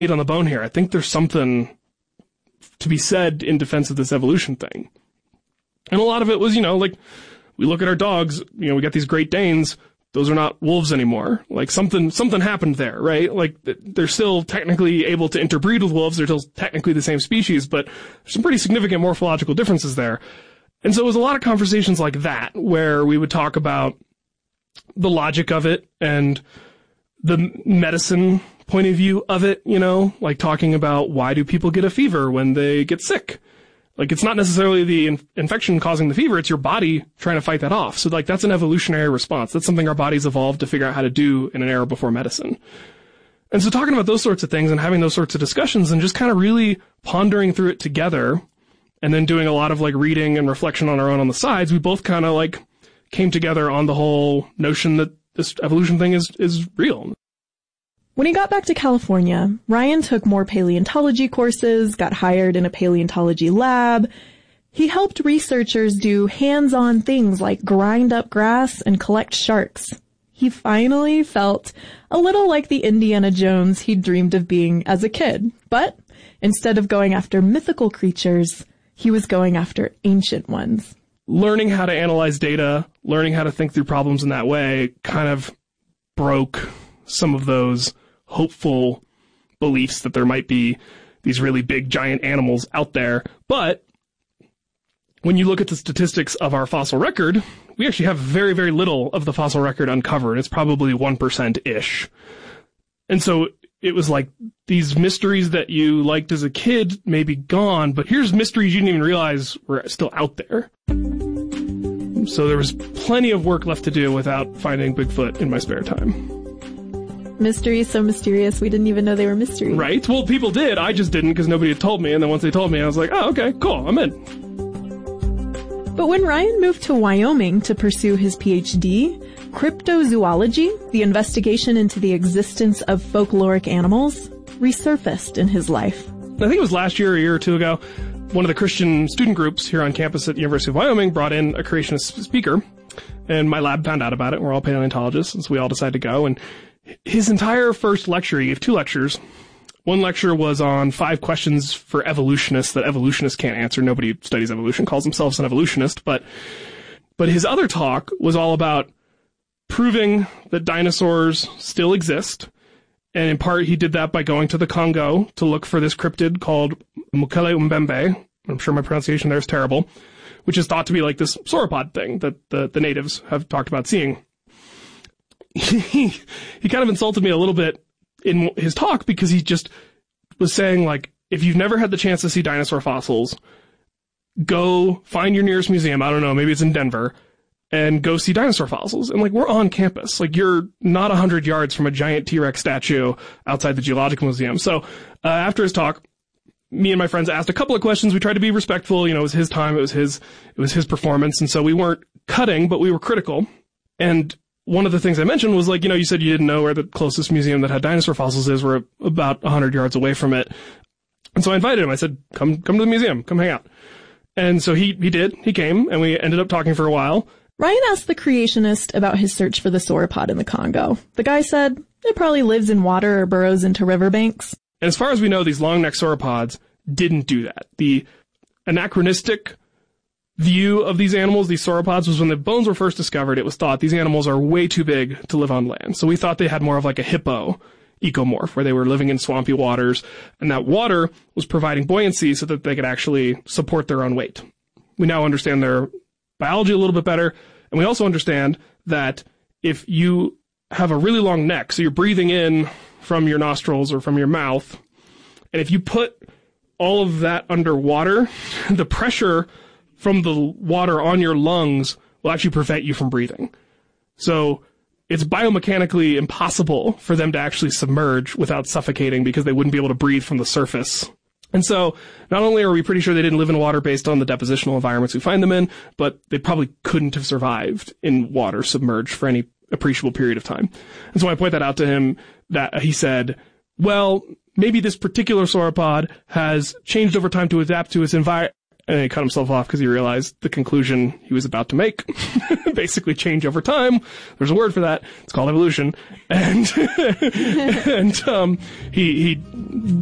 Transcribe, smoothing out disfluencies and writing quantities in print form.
on the bone here. I think there's something to be said in defense of this evolution thing. And a lot of it was, like, we look at our dogs, we got these Great Danes, those are not wolves anymore. Like, something happened there, right? Like, they're still technically able to interbreed with wolves, they're still technically the same species, but there's some pretty significant morphological differences there. And so it was a lot of conversations like that, where we would talk about the logic of it and the medicine point of view of it, like talking about why do people get a fever when they get sick? Like, it's not necessarily the infection causing the fever, it's your body trying to fight that off. So, like, that's an evolutionary response. That's something our bodies evolved to figure out how to do in an era before medicine. And so talking about those sorts of things and having those sorts of discussions and just kind of really pondering through it together and then doing a lot of, like, reading and reflection on our own on the sides, we both kind of, like, came together on the whole notion that this evolution thing is real. When he got back to California, Ryan took more paleontology courses, got hired in a paleontology lab. He helped researchers do hands-on things like grind up grass and collect sharks. He finally felt a little like the Indiana Jones he'd dreamed of being as a kid. But instead of going after mythical creatures, he was going after ancient ones. Learning how to analyze data, learning how to think through problems in that way kind of broke some of those hopeful beliefs that there might be these really big giant animals out there. But when you look at the statistics of our fossil record, we actually have very, very little of the fossil record uncovered. It's probably 1%-ish. And so it was like these mysteries that you liked as a kid may be gone, but here's mysteries you didn't even realize were still out there. So there was plenty of work left to do without finding Bigfoot in my spare time. Mysteries so mysterious we didn't even know they were mysteries. Right. Well, people did. I just didn't because nobody had told me. And then once they told me, I was like, oh, okay, cool, I'm in. But when Ryan moved to Wyoming to pursue his PhD, cryptozoology, the investigation into the existence of folkloric animals, resurfaced in his life. I think it was last year or a year or two ago, one of the Christian student groups here on campus at the University of Wyoming brought in a creationist speaker. And my lab found out about it. We're all paleontologists, and so we all decided to go. And his entire first lecture, he gave 2 lectures. One lecture was on 5 questions for evolutionists that evolutionists can't answer. Nobody studies evolution, calls themselves an evolutionist. But his other talk was all about proving that dinosaurs still exist. And in part, he did that by going to the Congo to look for this cryptid called Mokele Mbembe. I'm sure my pronunciation there is terrible, which is thought to be like this sauropod thing that the natives have talked about seeing. He kind of insulted me a little bit in his talk because he just was saying, like, if you've never had the chance to see dinosaur fossils, go find your nearest museum. I don't know, maybe it's in Denver, and go see dinosaur fossils. And, like, we're on campus. Like, you're not 100 yards from a giant T-Rex statue outside the Geological Museum. So after his talk, me and my friends asked a couple of questions. We tried to be respectful. It was his time. It was his performance. And so we weren't cutting, but we were critical. And one of the things I mentioned was, like, you said you didn't know where the closest museum that had dinosaur fossils is. We're about 100 yards away from it. And so I invited him. I said, come to the museum. Come hang out. And so he did. He came, and we ended up talking for a while. Ryan asked the creationist about his search for the sauropod in the Congo. The guy said it probably lives in water or burrows into riverbanks. And as far as we know, these long-necked sauropods didn't do that. The anachronistic view of these animals, these sauropods, was when the bones were first discovered, it was thought these animals are way too big to live on land. So we thought they had more of like a hippo ecomorph, where they were living in swampy waters, and that water was providing buoyancy so that they could actually support their own weight. We now understand their biology a little bit better, and we also understand that if you have a really long neck, so you're breathing in from your nostrils or from your mouth, and if you put all of that underwater, the pressure from the water on your lungs will actually prevent you from breathing. So it's biomechanically impossible for them to actually submerge without suffocating because they wouldn't be able to breathe from the surface. And so not only are we pretty sure they didn't live in water based on the depositional environments we find them in, but they probably couldn't have survived in water submerged for any appreciable period of time. And so I point that out to him, that he said, well, maybe this particular sauropod has changed over time to adapt to its And he cut himself off because he realized the conclusion he was about to make. Basically change over time. There's a word for that. It's called evolution. And, he